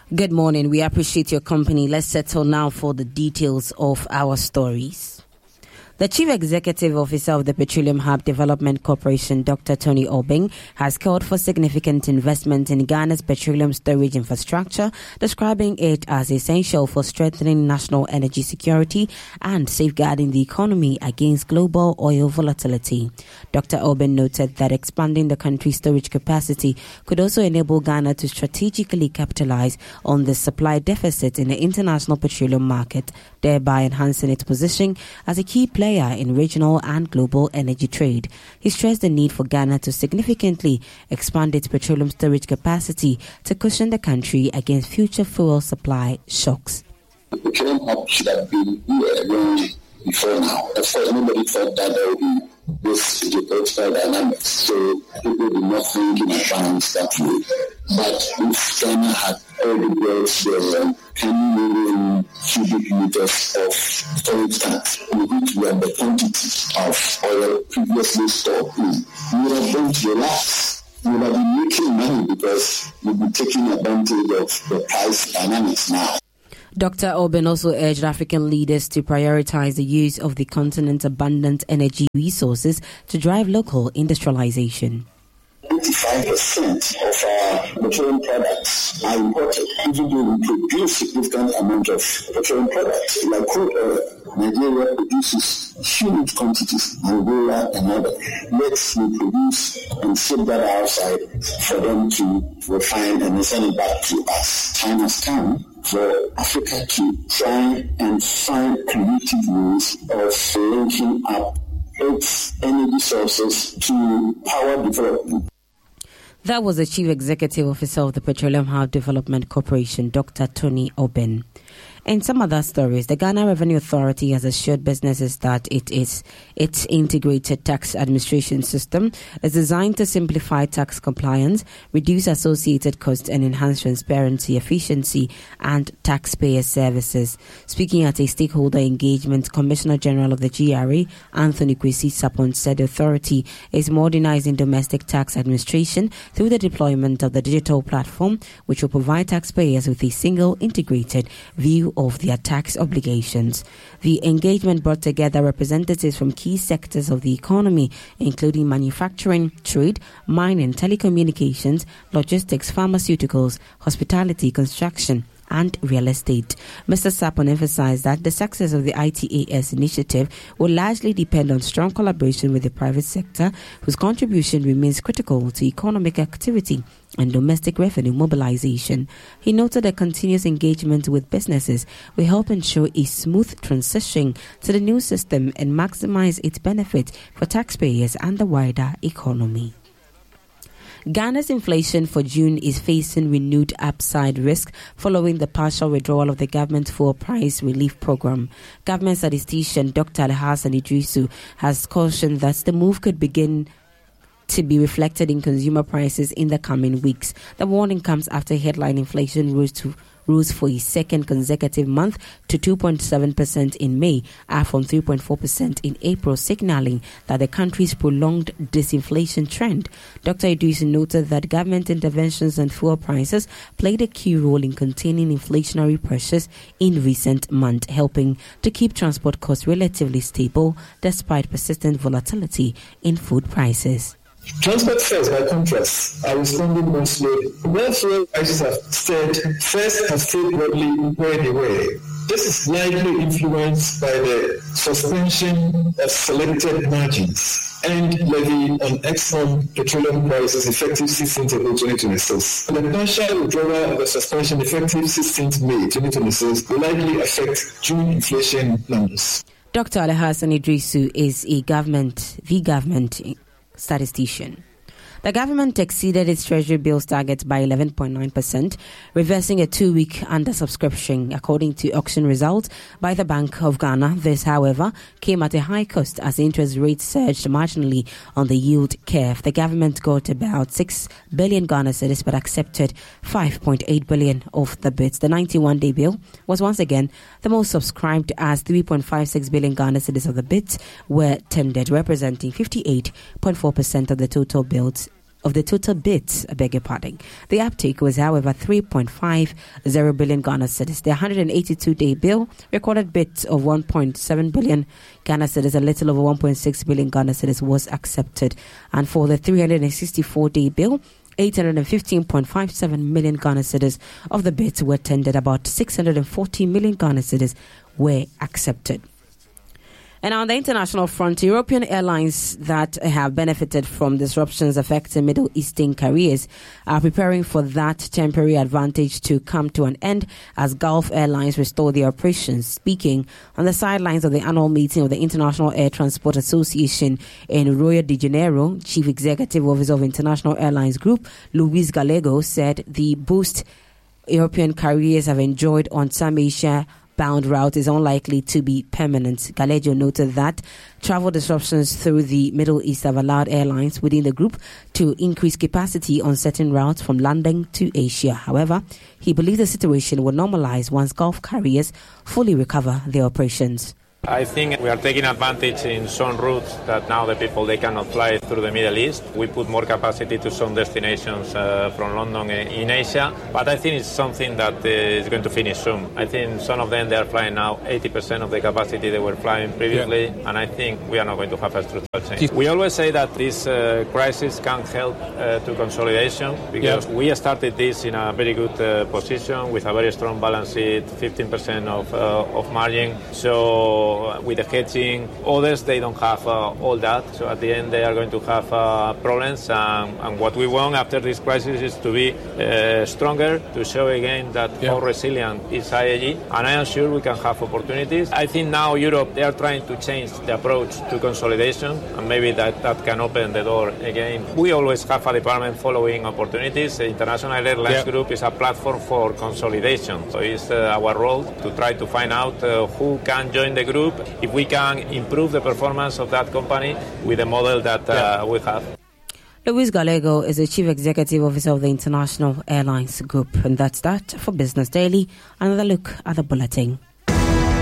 Good morning. We appreciate your company. Let's settle now for the details of our stories. The Chief Executive Officer of the Petroleum Hub Development Corporation, Dr. Tony Obeng, has called for significant investment in Ghana's petroleum storage infrastructure, describing it as essential for strengthening national energy security and safeguarding the economy against global oil volatility. Dr. Obeng noted that expanding the country's storage capacity could also enable Ghana to strategically capitalize on the supply deficit in the international petroleum market, thereby enhancing its position as a key player in regional and global energy trade. He stressed the need for Ghana to significantly expand its petroleum storage capacity to cushion the country against future fuel supply shocks. The petroleum hub should have been here long before now. Of course, nobody thought that there would be this geopolitical dynamics, so people did not think in advance that way. But if Ghana had all the wells there, 10 million cubic meters of storage tanks, which were the quantity of oil previously stored in, we would have going to relax. We would have been making money because we'd be taking advantage of the price dynamics now. Dr. Obeng also urged African leaders to prioritize the use of the continent's abundant energy resources to drive local industrialization. 85% of our petroleum products are imported, even though we produce significant amount of petroleum products. Like crude oil, Nigeria produces huge quantities, Angola and other. Let's produce and ship that outside for them to refine and send it back to us. Time has come for Africa to try and find creative ways of linking up its energy sources to power development. That was the Chief Executive Officer of the Petroleum Hub Development Corporation, Dr. Tony Obeng. In some other stories, the Ghana Revenue Authority has assured businesses that its integrated tax administration system is designed to simplify tax compliance, reduce associated costs, and enhance transparency, efficiency, and taxpayer services. Speaking at a stakeholder engagement, Commissioner General of the GRA, Anthony Kwesi Sapon, said the authority is modernizing domestic tax administration through the deployment of the digital platform, which will provide taxpayers with a single integrated view of their tax obligations. The engagement brought together representatives from key sectors of the economy, including manufacturing, trade, mining, telecommunications, logistics, pharmaceuticals, hospitality, construction, and real estate. Mr. Sapon emphasized that the success of the ITAS initiative will largely depend on strong collaboration with the private sector, whose contribution remains critical to economic activity and domestic revenue mobilization. He noted that continuous engagement with businesses will help ensure a smooth transition to the new system and maximize its benefits for taxpayers and the wider economy. Ghana's inflation for June is facing renewed upside risk following the partial withdrawal of the government fuel price relief program. Government statistician Dr. Alhassan Idrisu has cautioned that the move could begin to be reflected in consumer prices in the coming weeks. The warning comes after headline inflation rose for a second consecutive month to 2.7% in May, up from 3.4% in April, signaling that the country's prolonged disinflation trend. Dr. Idris noted that government interventions on fuel prices played a key role in containing inflationary pressures in recent months, helping to keep transport costs relatively stable despite persistent volatility in food prices. Transport fares, by contrast, are responding more slowly. Where fuel prices have stayed, fares have stayed broadly where they were. This is likely influenced by the suspension of selected margins and levy on Exxon petroleum prices effective 16th April 2026. The partial withdrawal of the suspension effective 16th May 2026 will likely affect June inflation numbers. Dr. Alhassan Idrisu is the government statistician. The government exceeded its treasury bills target by 11.9%, reversing a 2-week undersubscription, according to auction results by the Bank of Ghana. This, however, came at a high cost as interest rates surged marginally on the yield curve. The government got about 6 billion Ghana cedis but accepted 5.8 billion of the bids. The 91-day bill was once again the most subscribed, as 3.56 billion Ghana cedis of the bids were tendered, representing 58.4% of the total bids of the total bids, The uptake was, however, 3.50 billion Ghana cedis. The 182-day bill recorded bids of 1.7 billion Ghana cedis, a little over 1.6 billion Ghana cedis was accepted. And for the 364-day bill, 815.57 million Ghana cedis of the bids were tendered. About 640 million Ghana cedis were accepted. And on the international front, European airlines that have benefited from disruptions affecting Middle Eastern carriers are preparing for that temporary advantage to come to an end as Gulf Airlines restore their operations. Speaking on the sidelines of the annual meeting of the International Air Transport Association in Rio de Janeiro, Chief Executive Officer of International Airlines Group, Luis Gallego, said the boost European carriers have enjoyed on some Asia-bound route is unlikely to be permanent. Gallego noted that travel disruptions through the Middle East have allowed airlines within the group to increase capacity on certain routes from London to Asia. However, he believes the situation will normalize once Gulf carriers fully recover their operations. I think we are taking advantage in some routes that now the people they cannot fly through the Middle East. We put more capacity to some destinations from London in Asia, but I think it's something that is going to finish soon. I think some of them they are flying now 80% of the capacity they were flying previously, and I think we are not going to have a structural change. We always say that this crisis can help to consolidation because we started this in a very good position with a very strong balance sheet, 15% of margin. So with the hedging, others they don't have all that. So at the end they are going to have problems. And what we want after this crisis is to be stronger, to show again that how resilient is IAG. And I am sure we can have opportunities. I think now Europe, they are trying to change the approach to consolidation, and maybe that can open the door again. We always have a department following opportunities. The International Airlines Group is a platform for consolidation. So it's our role to try to find out who can join the group, if we can improve the performance of that company with the model that we have. Luis Gallego is the Chief Executive Officer of the International Airlines Group. And that's that for Business Daily. Another look at the bulletin.